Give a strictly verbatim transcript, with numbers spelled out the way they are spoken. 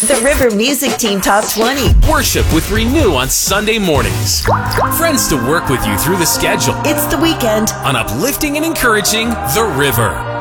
The River Music Team Top twenty. Worship with Renew on Sunday mornings. Friends to work with you through the schedule. It's the weekend on uplifting and encouraging The River.